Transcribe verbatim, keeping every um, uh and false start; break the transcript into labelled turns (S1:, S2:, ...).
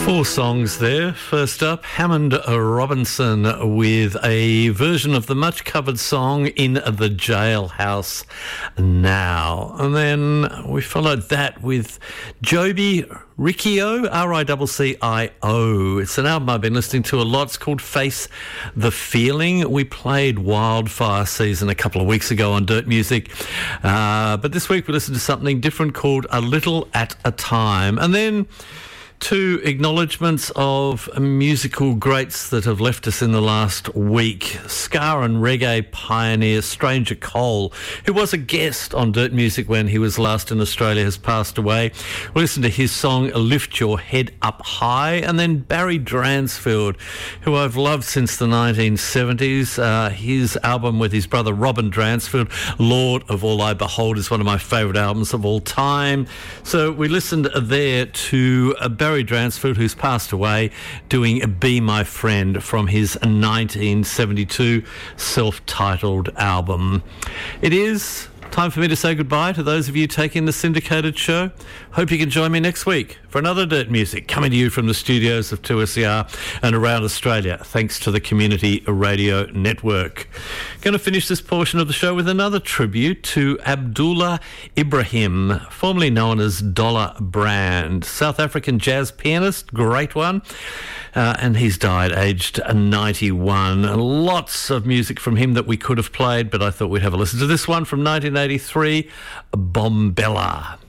S1: Four songs there. First up, Hammond Robinson with a version of the much-covered song In the Jailhouse Now. And then we followed that with Joby Riccio, R I C C I O. It's an album I've been listening to a lot. It's called Face the Feeling. We played Wildfire Season a couple of weeks ago on Dirt Music. Uh, but this week we listened to something different called A Little at a Time. And then two acknowledgements of musical greats that have left us in the last week. Ska and reggae pioneer Stranger Cole, who was a guest on Dirt Music when he was last in Australia, has passed away. We'll listen to his song Lift Your Head Up High. And then Barry Dransfield, who I've loved since the nineteen seventies. Uh, his album with his brother Robin Dransfield, Lord of All I Behold, is one of my favourite albums of all time. So we listened there to uh, Barry Barry Dransfield, who's passed away, doing Be My Friend from his nineteen seventy-two self-titled album. It is time for me to say goodbye to those of you taking the syndicated show. Hope you can join me next week for another Dirt Music, coming to you from the studios of two S E R and around Australia, thanks to the Community Radio Network. Going to finish this portion of the show with another tribute to Abdullah Ibrahim, formerly known as Dollar Brand, South African jazz pianist, great one. Uh, and he's died aged ninety-one. Lots of music from him that we could have played, but I thought we'd have a listen to this one from nineteen eighty-three, Bombella.